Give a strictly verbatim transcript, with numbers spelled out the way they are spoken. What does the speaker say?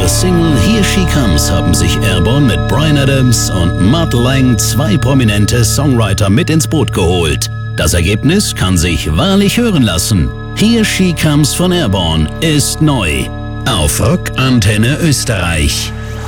ihrer Single Here She Comes haben sich Airborne mit Bryan Adams und Mutt Lange zwei prominente Songwriter mit ins Boot geholt. Das Ergebnis kann sich wahrlich hören lassen. Here She Comes von Airborne ist neu auf Rock Antenne Österreich.